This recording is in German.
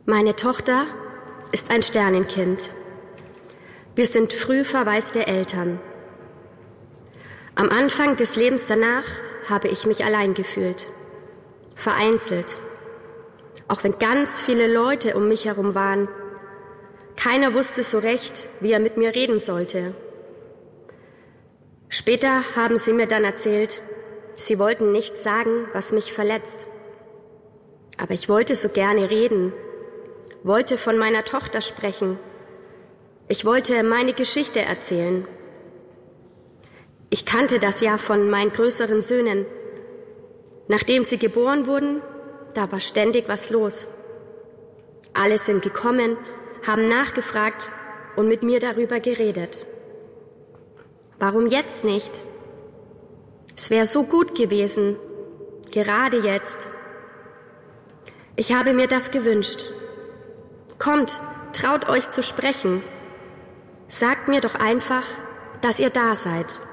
Meine Tochter ist ein Sternenkind. Wir sind früh verwaiste Eltern. Am Anfang des Lebens danach habe ich mich allein gefühlt, vereinzelt. Auch wenn ganz viele Leute um mich herum waren, keiner wusste so recht, wie er mit mir reden sollte. Später haben sie mir dann erzählt, sie wollten nichts sagen, was mich verletzt. Aber ich wollte so gerne reden, wollte von meiner Tochter sprechen. Ich wollte meine Geschichte erzählen. Ich kannte das ja von meinen größeren Söhnen. Nachdem sie geboren wurden, da war ständig was los. Alle sind gekommen, haben nachgefragt und mit mir darüber geredet. Warum jetzt nicht? Es wäre so gut gewesen, gerade jetzt. Ich habe mir das gewünscht. Kommt, traut euch zu sprechen. Sagt mir doch einfach, dass ihr da seid.